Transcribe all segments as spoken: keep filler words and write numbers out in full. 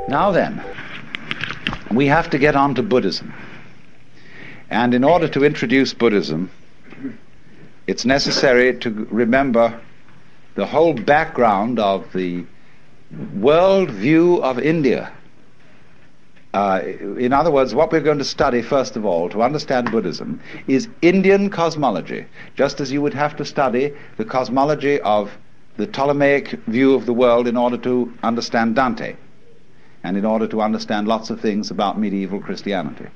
Now then, we have to get on to Buddhism. And in order to introduce Buddhism, it's necessary to remember the whole background of the world view of India. Uh, in other words, what we're going to study, first of all, to understand Buddhism, is Indian cosmology, just as you would have to study the cosmology of the Ptolemaic view of the world in order to understand Dante, and in order to understand lots of things about medieval Christianity.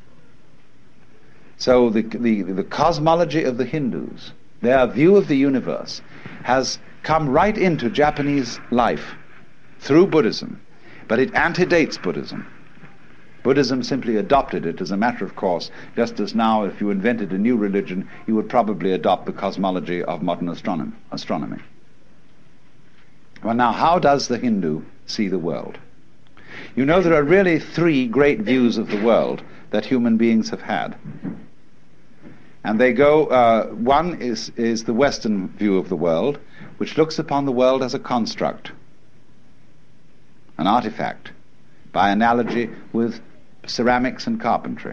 So the, the, the cosmology of the Hindus, their view of the universe, has come right into Japanese life through Buddhism, but it antedates Buddhism. Buddhism simply adopted it as a matter of course, just as now if you invented a new religion, you would probably adopt the cosmology of modern astronom- astronomy. Well, now, how does the Hindu see the world? You know, there are really three great views of the world that human beings have had. And they go, uh, one is, is the Western view of the world, which looks upon the world as a construct, an artifact, by analogy with ceramics and carpentry.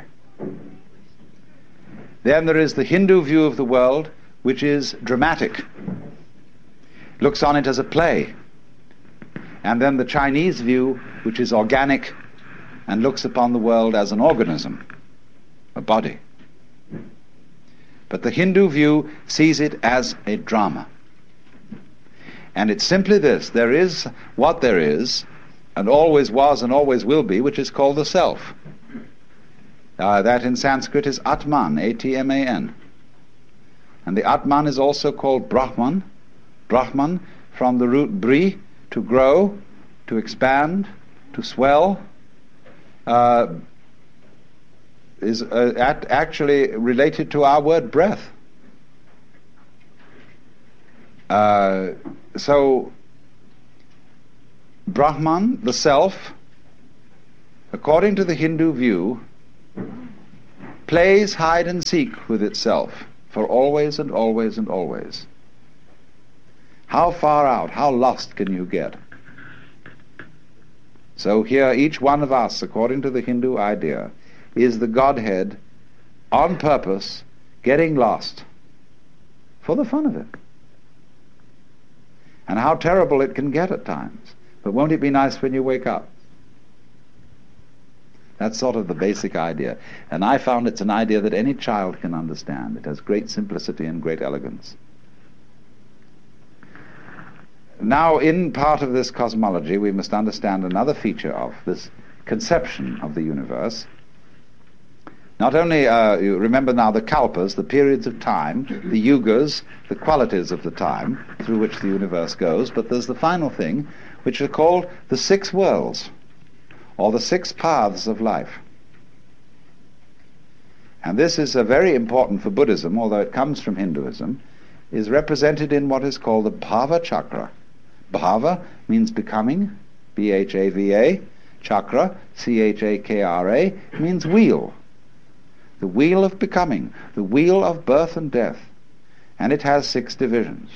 Then there is the Hindu view of the world, which is dramatic, looks on it as a play. And then the Chinese view, which is organic and looks upon the world as an organism, a body. But the Hindu view sees it as a drama. And it's simply this: there is what there is, and always was and always will be, which is called the self. Uh, that in Sanskrit is Atman, A T M A N. And the Atman is also called Brahman, Brahman from the root bri, to grow, to expand, to swell, uh, is uh, at actually related to our word breath. Uh, so, Brahman, the self, according to the Hindu view, plays hide and seek with itself for always and always and always. How far out, how lost can you get? So here each one of us, according to the Hindu idea, is the Godhead on purpose getting lost for the fun of it. And how terrible it can get at times. But won't it be nice when you wake up? That's sort of the basic idea. And I found it's an idea that any child can understand. It has great simplicity and great elegance. Now, in part of this cosmology, we must understand another feature of this conception of the universe. Not only, uh, you remember now the kalpas, the periods of time, the yugas, the qualities of the time through which the universe goes, but there's the final thing, which are called the six worlds, or the six paths of life. And this is uh, very important for Buddhism, although it comes from Hinduism, is represented in what is called the Bhava Chakra. Bhava means becoming, B H A V A. Chakra, C H A K R A, means wheel. The wheel of becoming, the wheel of birth and death. And it has six divisions.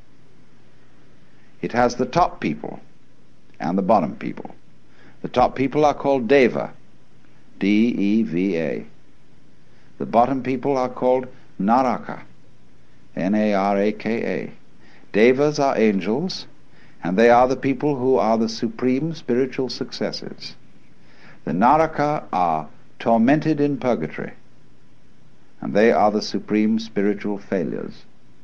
It has the top people and the bottom people. The top people are called Deva, D E V A. The bottom people are called Naraka, N A R A K A. Devas are angels, and they are the people who are the supreme spiritual successors. The Naraka are tormented in purgatory, and they are the supreme spiritual failures.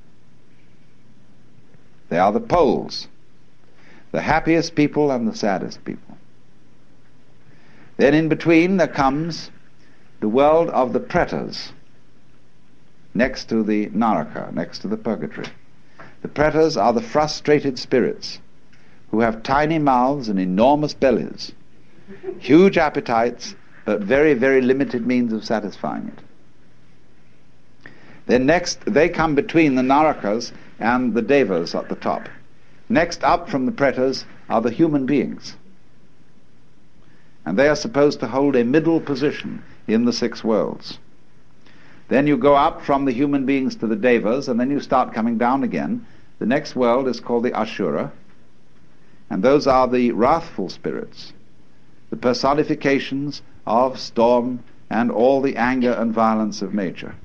They are the poles, the happiest people and the saddest people. Then in between there comes the world of the pretas, next to the Naraka, next to the purgatory. The pretas are the frustrated spirits who have tiny mouths and enormous bellies, huge appetites, but very, very limited means of satisfying it. Then next, they come between the Narakas and the Devas at the top. Next up from the pretas are the human beings. And they are supposed to hold a middle position in the six worlds. Then you go up from the human beings to the Devas, and then you start coming down again. The next world is called the Ashura, and those are the wrathful spirits, the personifications of storm and all the anger and violence of nature.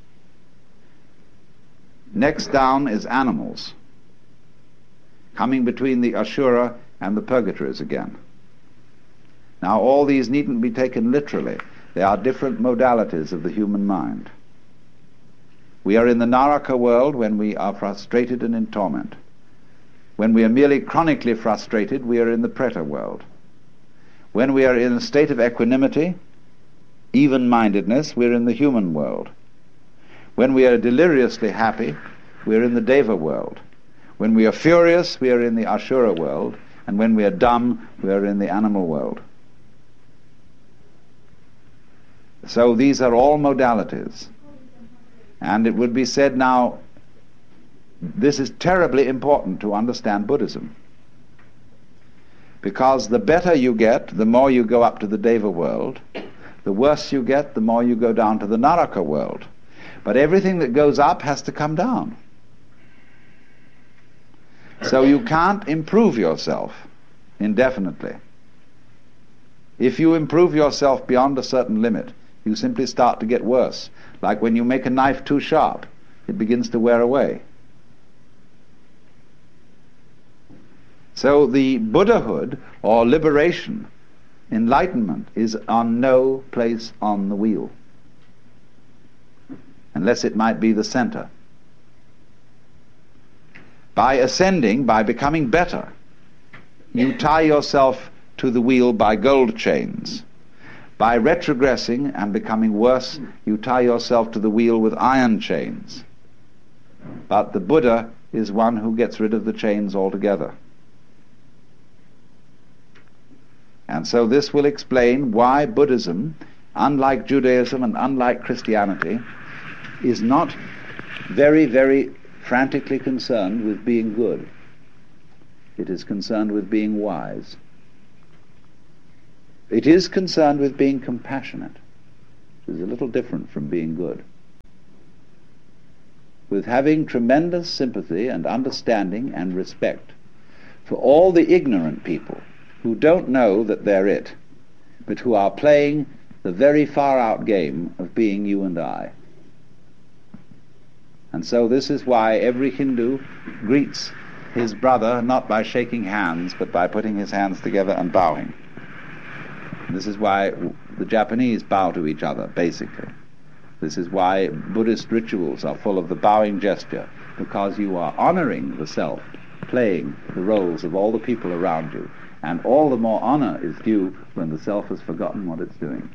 Next down is animals, coming between the Ashura and the purgatories again. Now all these needn't be taken literally. They are different modalities of the human mind. We are in the Naraka world when we are frustrated and in torment. When we are merely chronically frustrated, we are in the Preta world. When we are in a state of equanimity, even-mindedness, we are in the human world. When we are deliriously happy, we are in the Deva world. When we are furious, we are in the Ashura world. And when we are dumb, we are in the animal world. So these are all modalities. And it would be said now, this is terribly important to understand Buddhism. Because the better you get, the more you go up to the Deva world. The worse you get, the more you go down to the Naraka world. But everything that goes up has to come down. So you can't improve yourself indefinitely. If you improve yourself beyond a certain limit, you simply start to get worse. Like when you make a knife too sharp, it begins to wear away. So the Buddhahood, or liberation, enlightenment, is on no place on the wheel, unless it might be the center. By ascending, by becoming better, you tie yourself to the wheel by gold chains. By retrogressing and becoming worse, you tie yourself to the wheel with iron chains. But the Buddha is one who gets rid of the chains altogether. And so this will explain why Buddhism, unlike Judaism and unlike Christianity, is not very, very frantically concerned with being good. It is concerned with being wise. It is concerned with being compassionate, which is a little different from being good. With having tremendous sympathy and understanding and respect for all the ignorant people who don't know that they're it, but who are playing the very far-out game of being you and I. And so this is why every Hindu greets his brother not by shaking hands, but by putting his hands together and bowing. This is why the Japanese bow to each other, basically. This is why Buddhist rituals are full of the bowing gesture, because you are honoring the self, playing the roles of all the people around you, and all the more honor is due when the self has forgotten what it's doing,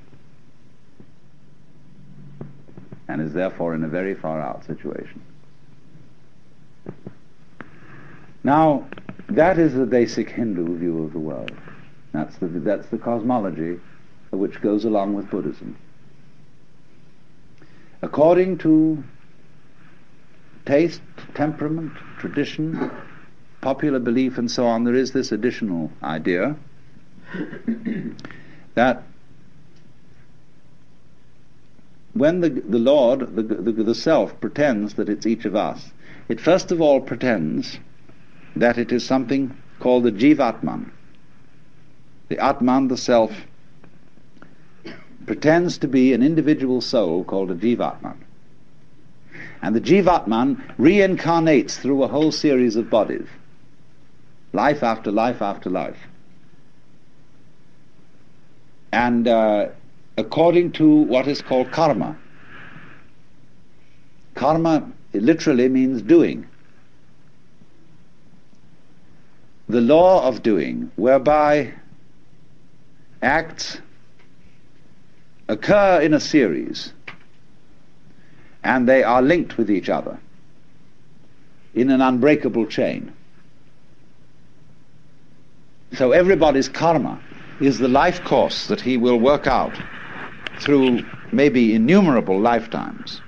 and is therefore in a very far-out situation. Now, that is the basic Hindu view of the world. That's the, that's the cosmology which goes along with Buddhism. According to taste, temperament, tradition, popular belief and so on, there is this additional idea that when the, the Lord, the, the, the self, pretends that it's each of us, it first of all pretends that it is something called the Jivatman. The Atman, the self, pretends to be an individual soul called a Jivatman. And the Jivatman reincarnates through a whole series of bodies, life after life after life. And uh, according to what is called karma, karma literally means doing. The law of doing, whereby acts occur in a series and they are linked with each other in an unbreakable chain. So everybody's karma is the life course that he will work out through maybe innumerable lifetimes.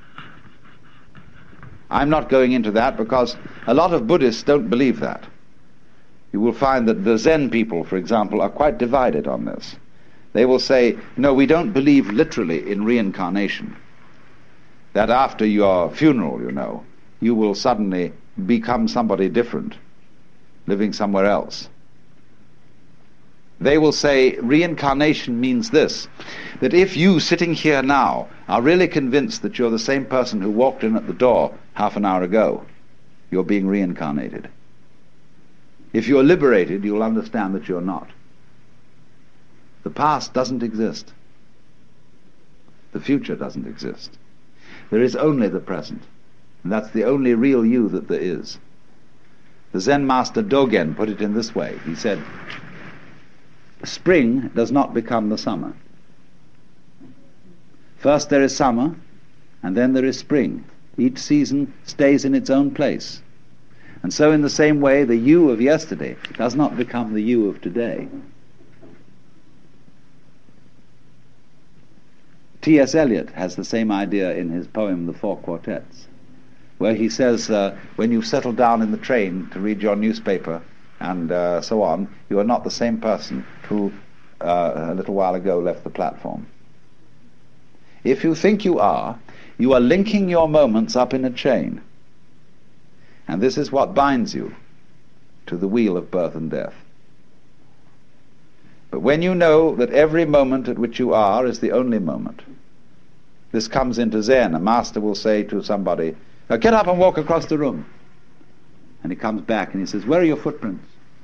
I'm not going into that because a lot of Buddhists don't believe that. You will find that the Zen people, for example, are quite divided on this. They will say, no, we don't believe literally in reincarnation. That after your funeral, you know, you will suddenly become somebody different, living somewhere else. they will say reincarnation means this, that if you sitting here now are really convinced that you're the same person who walked in at the door half an hour ago, you're being reincarnated. If you're liberated, you'll understand that you're not. The past doesn't exist. The future doesn't exist. There is only the present, and that's the only real you that there is. The Zen master Dogen put it in this way. He said, spring does not become the summer. First there is summer, and then there is spring. Each season stays in its own place. And so in the same way, the you of yesterday does not become the you of today. T S Eliot has the same idea in his poem The Four Quartets, where he says, uh, when you've settled down in the train to read your newspaper and uh, so on, you are not the same person who uh, a little while ago left the platform. If you think you are, you are linking your moments up in a chain. And this is what binds you to the wheel of birth and death. But when you know that every moment at which you are is the only moment, this comes into Zen. A master will say to somebody, now get up and walk across the room. And he comes back and he says, where are your footprints?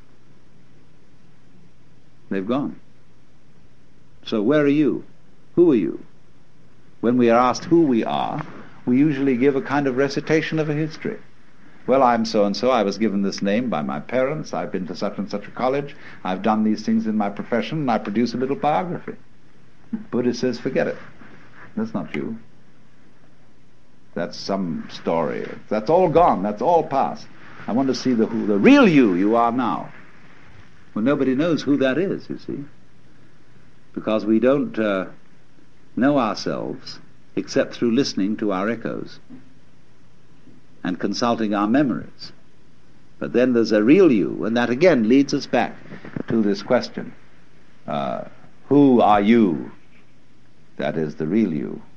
They've gone. So where are you? Who are you? When we are asked who we are, we usually give a kind of recitation of a history. Well, I'm so-and-so, I was given this name by my parents, I've been to such and such a college, I've done these things in my profession, and I produce a little biography. Buddha says, forget it. That's not you. That's some story. That's all gone, that's all past. I want to see the who, the real you you are now. Well, nobody knows who that is, you see. Because we don't uh, know ourselves except through listening to our echoes and consulting our memories. But then there's a real you, and that again leads us back to this question. Uh, who are you? That is the real you.